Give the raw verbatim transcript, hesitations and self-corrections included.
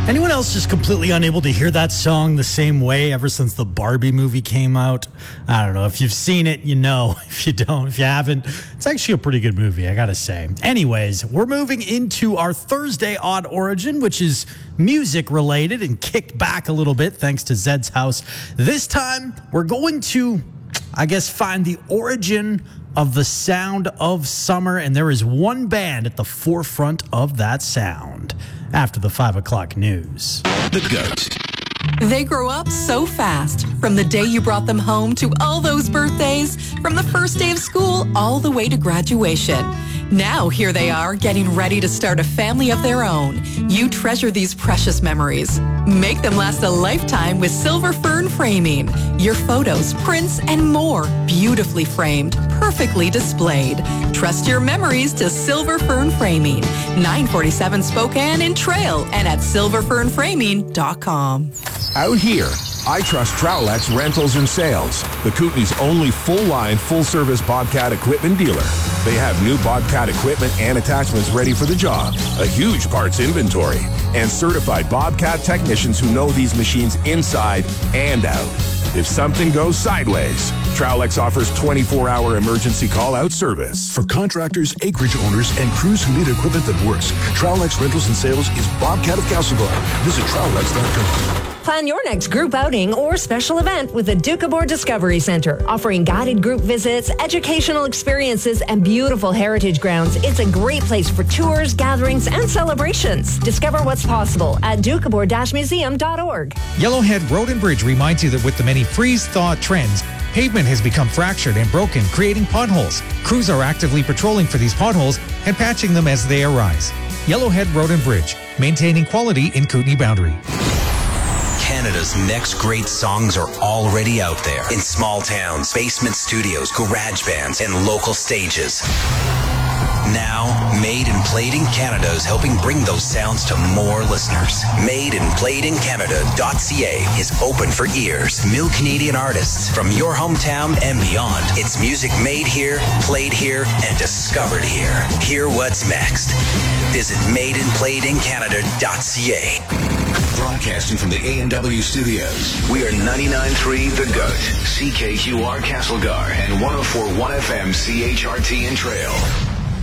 Anyone else just completely unable to hear that song the same way ever since the Barbie movie came out? I don't know. If you've seen it, you know. If you don't, if you haven't, it's actually a pretty good movie, I gotta say. Anyways, we're moving into our Thursday Odd Origin, which is music related and kicked back a little bit thanks to Zed's house. This time, we're going to, I guess, find the origin of the sound of summer, and there is one band at the forefront of that sound. After the five o'clock news. The Goat. They grow up so fast. From the day you brought them home to all those birthdays, from the first day of school all the way to graduation. Now here they are getting ready to start a family of their own. You treasure these precious memories. Make them last a lifetime with Silver Fern Framing. Your photos, prints, and more beautifully framed, perfectly displayed. Trust your memories to Silver Fern Framing. nine forty-seven Spokane in Trail and at silver fern framing dot com. Out here, I trust Trowlex Rentals and Sales, the Kootenai's only full-line, full-service Bobcat equipment dealer. They have new Bobcat equipment and attachments ready for the job, a huge parts inventory, and certified Bobcat technicians who know these machines inside and out. If something goes sideways, Trowlex offers twenty-four hour emergency call-out service. For contractors, acreage owners, and crews who need equipment that works, Trowlex Rentals and Sales is Bobcat of Castlegar. Visit Trowlex dot com. Plan your next group outing or special event with the Doukhobor Discovery Center, offering guided group visits, educational experiences, and beautiful heritage grounds. It's a great place for tours, gatherings, and celebrations. Discover what's possible at doukhobor dash museum dot org. Yellowhead Road and Bridge reminds you that with the many freeze-thaw trends, pavement has become fractured and broken, creating potholes. Crews are actively patrolling for these potholes and patching them as they arise. Yellowhead Road and Bridge, maintaining quality in Kootenai boundary. Canada's next great songs are already out there in small towns, basement studios, garage bands, and local stages. Now, Made and Played in Canada is helping bring those sounds to more listeners. made and played in canada dot c a is open for ears. New Canadian artists from your hometown and beyond. It's music made here, played here, and discovered here. Hear what's next. Visit made and played in canada dot c a. Broadcasting from the A and W studios, we are ninety-nine point three The Goat, C K Q R Castlegar, and one oh four point one F M C H R T in Trail.